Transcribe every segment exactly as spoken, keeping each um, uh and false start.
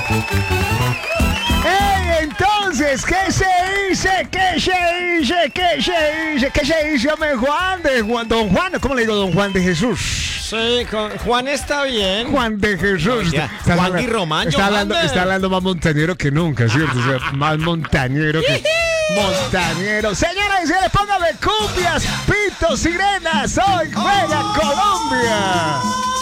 ¡Ey! Entonces, ¿qué se dice? ¿Qué se dice? ¿Qué se dice? ¿Qué se dice, hombre Juan de Juan? Don Juan, ¿cómo le digo? Don Juan de Jesús. Sí, con Juan está bien. Juan de Jesús. Ya, Está Juan habla- Di Román, está hablando, Johanna. está hablando más montañero que nunca, ¿cierto? O sea, más montañero que... Montañero. Señoras y señores, póngame cumbias, pitos, sirenas. Hoy juega Colombia.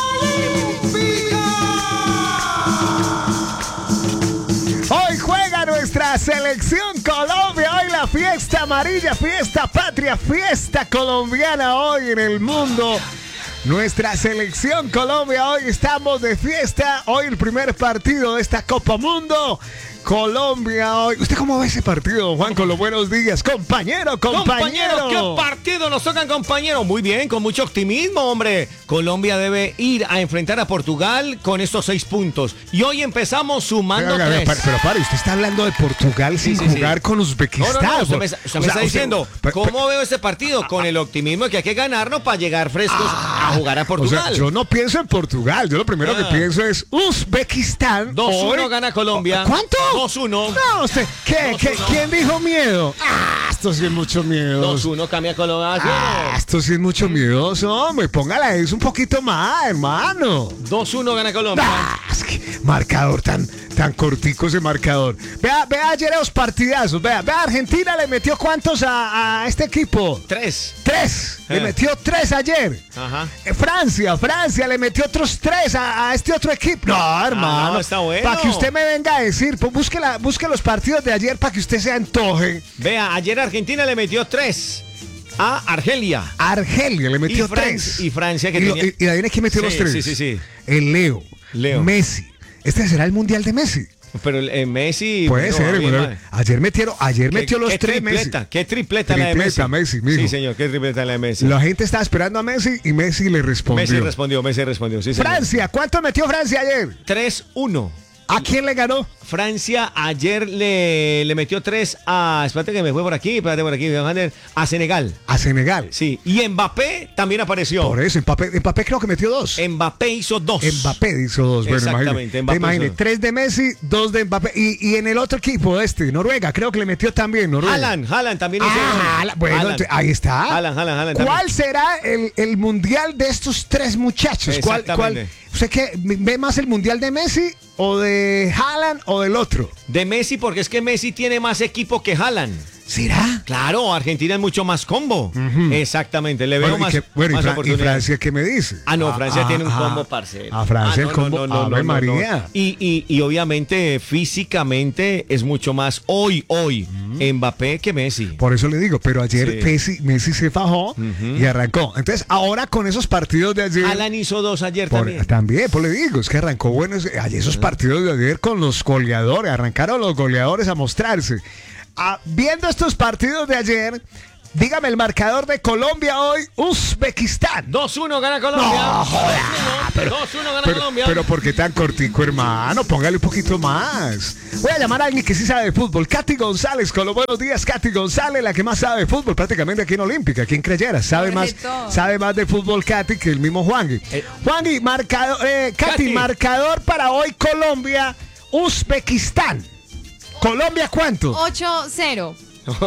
Hoy juega nuestra selección Colombia. Hoy la fiesta amarilla, fiesta patria, fiesta colombiana hoy en el mundo. Nuestra selección Colombia, hoy estamos de fiesta. Hoy el primer partido de esta Copa Mundo. Colombia hoy. ¿Usted cómo ve ese partido, don Juan? Con los buenos días, compañero, compañero. Compañero, ¿qué partido nos tocan, compañero? Muy bien, con mucho optimismo, hombre. Colombia debe ir a enfrentar a Portugal con estos seis puntos. Y hoy empezamos sumando Oiga, oiga, tres. pero, pero pare, usted está hablando de Portugal sin Sí, sí, jugar sí. con No, Uzbekistán. no, no, usted me, O usted me sea, está usted- diciendo, pe- pe- ¿cómo veo este partido? Con el optimismo de que hay que ganarlo para llegar frescos a jugar a O sea, Portugal. yo no pienso en Portugal. Yo lo primero Ah. que pienso es Uzbekistán. dos uno Hoy- gana Colombia. ¿Cuánto? dos uno. No, usted, ¿qué, dos qué, uno. ¿quién dijo miedo? Ah, esto sí es mucho miedo. dos uno cambia Colombia. Ah, esto sí es mucho miedoso, hombre. Póngala eso un poquito más, hermano. dos uno gana Colombia. Ah, es que marcador tan, tan cortico ese marcador. Vea, vea ayer los partidazos. Vea, vea, Argentina le metió cuántos a, a este equipo. tres. Tres. Le Eh. metió tres ayer. Ajá. Eh, Francia, Francia le metió otros tres a, a este otro equipo. No, hermano. no, está bueno. Para que usted me venga a decir, pues busque, la, busque los partidos de ayer para que usted se antoje. Vea, ayer Argentina le metió tres a Argelia. Argelia le metió Y Fran- tres. y Francia que y, lo- tenía- y, y adivina quién metió Sí, los tres. sí, sí, sí. El Leo. Leo. Messi. Este será el mundial de Messi. Pero el, el Messi. Puede bueno, ser. va bien, bueno, va. ayer metieron, ayer ¿Qué- metió los qué tres tripleta, Messi. Qué tripleta, la de Tripleta, Messi. Messi, mijo. Sí, señor, qué tripleta la de Messi. La gente estaba esperando a Messi y Messi le respondió. Messi respondió, Messi respondió. Sí, señor. Francia, ¿cuánto metió Francia ayer? tres uno. ¿A quién le ganó? Francia ayer le, le metió tres a. Espérate que me fue por aquí, espérate por aquí, Johanner, a Senegal. A Senegal. Sí, y Mbappé también apareció. Por eso, Mbappé, Mbappé creo que metió dos. Mbappé hizo dos. Mbappé hizo dos. Bueno, Exactamente, imagínate. Mbappé Imagínate, hizo- tres de Messi, dos de Mbappé. Y, y en el otro equipo, este, Noruega, creo que le metió también Noruega. Haaland, Haaland también hizo Ah, dos. Haaland. Bueno, Haaland. entonces, ahí está. Haaland, Haaland, Haaland ¿Cuál también. será el, el mundial de estos tres muchachos? ¿Cuál, cuál, Exactamente. ¿Usted qué? ¿Ve más el mundial de Messi o de Haaland o del otro? De Messi, porque es que Messi tiene más equipo que Haaland. ¿Será? Claro, Argentina es mucho más combo. Exactamente, le veo Bueno, y, más, que- bueno, y más Fra- y oportunidades. Francia, ¿qué me dice? Ah, no, Francia Ah, tiene un ah, combo, ah. parcero. A Francia Ah, el combo, Ave María. Y, y, y obviamente físicamente es mucho más hoy, hoy, Mbappé que Messi. Por eso le digo, pero ayer Sí. Messi, Messi se fajó y arrancó. Entonces, ahora con esos partidos de ayer... Alan hizo dos ayer por- también. también, pues le digo, es que arrancó bueno ese- ayer esos partidos de ayer con los goleadores, arrancaron los goleadores a mostrarse. Ah, viendo estos partidos de ayer, dígame el marcador de Colombia hoy, Uzbekistán. dos uno gana Colombia. No, joda, pero- dos uno gana Pero, Colombia. pero ¿por qué tan cortico, hermano? Póngale un poquito más. Voy a llamar a alguien que sí sabe de fútbol. Katy González, con los buenos días. Katy González, la que más sabe de fútbol, prácticamente aquí en Olímpica. ¿Quién creyera? Sabe más, Correcto. sabe más de fútbol Katy que el mismo Juangui. Eh. Juangui, marcador, eh, Katy, Katy. marcador para hoy Colombia, Uzbekistán. ¿Colombia cuánto? ocho cero.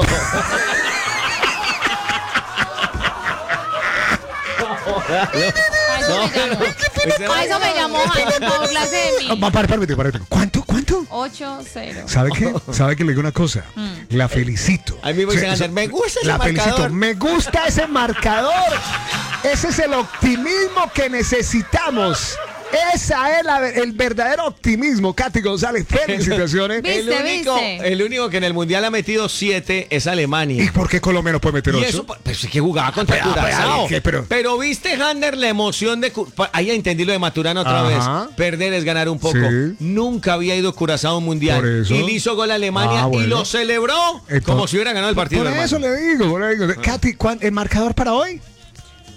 Para eso me llamó. Para eso me llamó, Ana, para burlarse de Ah, mí. pa- para, para, para, para. ¿Cuánto? ¿Cuánto? ocho cero. ¿Sabe qué? ¿Sabe que le digo una cosa? La felicito. A mí me dicen, O sea, Ander, me gusta ese La felicito. marcador. Me gusta ese marcador. Ese es el optimismo que necesitamos. Esa es la- el verdadero optimismo, Katy González. Felicitaciones. Viste, El único, viste. el único que en el Mundial ha metido siete es Alemania. ¿Y por qué Colombia no puede meter Y ocho? eso, pues es que jugaba contra Pero, Curazao. pero, pero- Pero viste, Hander, la emoción de... Cu- pa- Ahí entendí lo de Maturana otra Ajá. vez. Perder es ganar un poco. Sí. Nunca había ido Curazao a un mundial. Por eso. Y le hizo gol a Alemania Ah, bueno. y lo celebró Entonces- como si hubiera ganado el partido. Por hermano. eso le digo, por le digo. Katy, ¿cuán- ¿el marcador para hoy?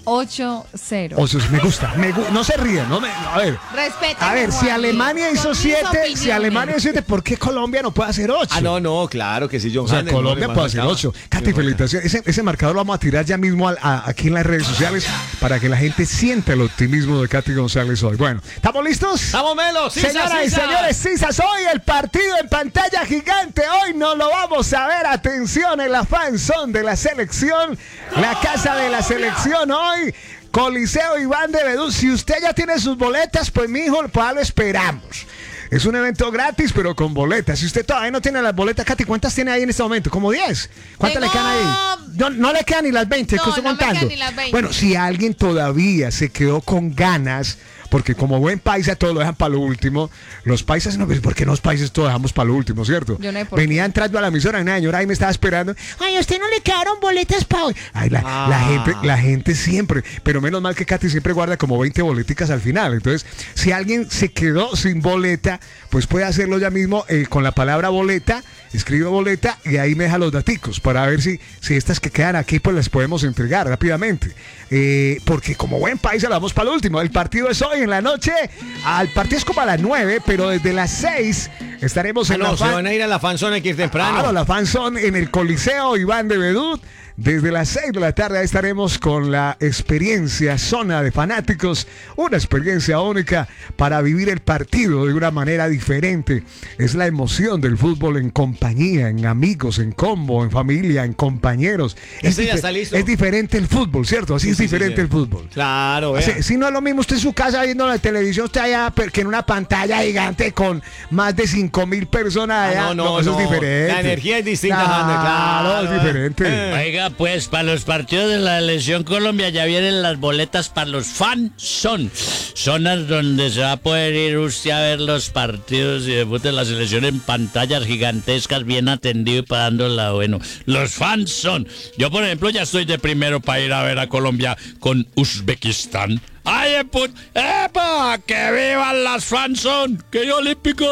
ocho cero. ocho, me gusta, me gu- no se ríen, no me, a ver. Respeta. A ver, si Alemania hizo siete, si Alemania hizo siete, ¿por qué Colombia no puede hacer ocho? Ah, no, no, claro que sí, John O sea, Hannes, Colombia no, puede hacer ocho. Katy, felicitaciones. Ese, ese marcador lo vamos a tirar ya mismo al- a- aquí en las redes sociales para que la gente sienta el optimismo de Katy González hoy. Bueno, ¿estamos listos? ¡Estamos melos! ¡Sisa, Señoras y Sisa! señores, Sisas, hoy el partido en pantalla gigante. Hoy no lo vamos a ver. Atención en la fan zone de la selección. La casa de la selección hoy. Coliseo Iván de Bedú. Si usted ya tiene sus boletas, pues mijo, pues lo esperamos. Es un evento gratis, pero con boletas. Si usted todavía no tiene las boletas, Katy, ¿cuántas tiene ahí en este momento? ¿Como diez? ¿Cuántas Tengo- le quedan ahí? No, no le quedan ni las veinte, No, que estoy no me contando. quedan ni las veinte. Bueno, si alguien todavía se quedó con ganas, porque como buen paisa todo lo dejan para lo último, los paisas no, pues ¿por qué los paisas todo dejamos para lo último, cierto? Yo no sé por qué. Venía entrando a la emisora, una señora ahí me estaba esperando. Ay, a usted no le quedaron boletas para hoy. Ay, la, Ah. la gente, la gente siempre, pero menos mal que Katy siempre guarda como veinte boleticas al final. Entonces, si alguien se quedó sin boleta, pues puede hacerlo ya mismo eh, con la palabra boleta, escribe boleta y ahí me deja los daticos para ver si, si estas que quedan aquí pues las podemos entregar rápidamente. Eh, porque como buen país la vamos para el último. El partido es hoy en la noche. Al partido es como a las nueve, pero desde las seis estaremos Ah, en no, la se fan- van a ir a la fanzone que es temprano. Claro, la fanzone en el Coliseo Iván de Bedú. Desde las seis de la tarde ahí estaremos con la experiencia Zona de Fanáticos, una experiencia única para vivir el partido de una manera diferente. Es la emoción del fútbol en compañía, en amigos, en combo, en familia, en compañeros. Es, Ese ya dife- está listo. es diferente el fútbol, ¿cierto? Así Sí, es sí, sí, diferente sí. el fútbol. Claro, vea. Si, si no es lo mismo usted en su casa viendo la televisión, usted allá, pero que en una pantalla gigante con más de cinco mil personas allá. Ah, no, no, eso no. es diferente. La energía es distinta, Claro, Jaime, claro, es eh. diferente. Eh. Oiga, pues para los partidos de la selección Colombia ya vienen las boletas para los fan son zonas donde se va a poder ir usted a ver los partidos y debut de la selección en pantallas gigantescas, bien atendido y pagándola bueno. Los fans son. Yo, por ejemplo, ya estoy de primero para ir a ver a Colombia con Uzbekistán. ¡Ay, eh, put! ¡Epa! ¡Que vivan las fans son! ¡Que olímpico!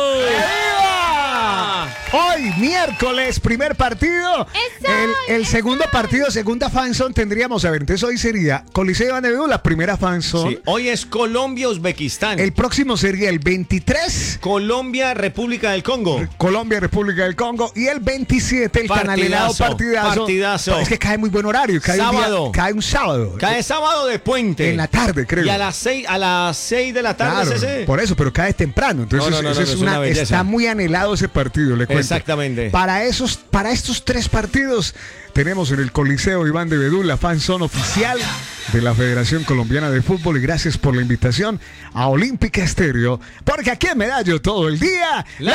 ¡Viva! Hoy, miércoles, primer partido. ¡Eso! El, el segundo partido, segunda fanzone tendríamos, a ver, entonces hoy sería Coliseo Iván de Bedú, la primera fanzone. Sí, hoy es Colombia-Uzbekistán. El próximo sería el veintitrés. Colombia-República del Congo. Colombia, República del Congo. Y el veintisiete, el canalelado Partidazo, partidazo. partidazo. Es que cae muy buen horario. Cae Sábado. Un día- cae un sábado. Cae sábado de puente. En la tarde, creo. Y a las seis, a las seis de la tarde Claro, es ese. por eso, pero cae temprano. Entonces, No, no, no, eso no, es es una, una belleza. está muy anhelado ese partido, le cuento. Exactamente. Para esos, para estos tres partidos, tenemos en el Coliseo Iván de Bedú la fanzone oficial de la Federación Colombiana de Fútbol. Y gracias por la invitación a Olímpica Estéreo, porque aquí en Medallo todo el día. La